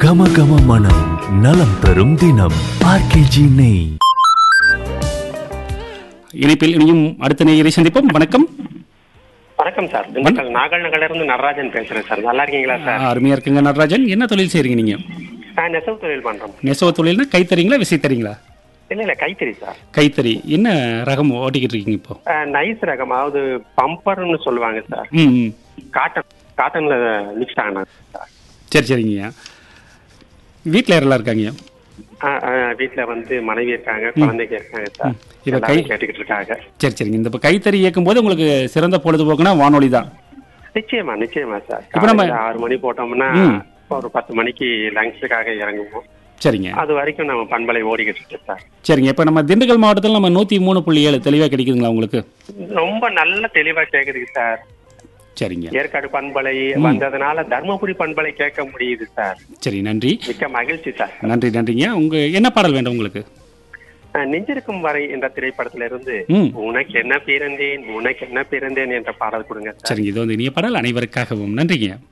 கம கம மனம் நலம் தரும் தினம் ஆர்கேஜி நெய். இணைப்பில் இனியும் அடுத்த நேயரை சந்திப்போம். வணக்கம். வணக்கம் சார். திண்டுக்கல் நாகல் நகர்ல இருந்து நடராஜன் பேசுறேன் சார். நல்லா இருக்கீங்களா சார்? அருமையா இருக்குங்க நடராஜன். என்ன தொழில் செய்றீங்க நீங்க? நான் நெசவு தொழில் பண்றோம். நெசவு தொழில்னா கைத்தறிங்களா விசைத்தறிங்களா? இல்ல கைத்தறி சார். கைத்தறி. என்ன ரகம் ஓட்டிக்கிட்டு இருக்கீங்க இப்போ? நைஸ் ரகம், அதாவது பம்பர்னு சொல்லுவாங்க சார். காட்டன்ல மிக்ஸ் ஆனது சார். சரி சரிங்க. வீட்டில் யாரெல்லாம் இருக்காங்க? வீட்டுல வந்து மனைவி இருக்காங்க, குழந்தைங்க இருக்காங்க சார். இப்ப எல்லாரும் கேட்டுக்கிட்டு இருக்காங்க. சரி சரிங்க. இந்த இப்போ கைத்தறி இயக்கும் போது உங்களுக்கு சிறந்த பொழுதுபோக்குனா வானொலி தான். நிச்சயமா சார். இப்ப நம்ம 6 மணி போட்டோம்னா ஒரு 10 மணிக்கு லங்ஸுக்காக இறங்குவோம். சரிங்க. அது வரைக்கும் நம்ம பண்பலை ஓடிக்கிட்டு இருக்கு சார். சரிங்க. இப்போ நம்ம திண்டுக்கல் மாவட்டத்தில் நம்ம 103.7 தெளிவாக கிடைக்குதுங்களா உங்களுக்கு? ரொம்ப நல்ல தெளிவா கேக்குதுங்க சார். சரிங்க. ஏற்காடு பண்பலை வந்ததுனால தர்மபுரி பண்பலை கேட்க முடியுது சார். சரி, நன்றி. மிக்க மகிழ்ச்சி சார். நன்றிங்க. உங்க என்ன பாடல் வேண்டும் உங்களுக்கு? நெஞ்சிருக்கும் வரை என்ற திரைப்படத்துல இருந்து உனக்கு என்ன பிறந்தேன் என்ற பாடல் கொடுங்க சார். சரிங்க. இது வந்து இனிய பாடல் அனைவருக்காகவும். நன்றிங்க.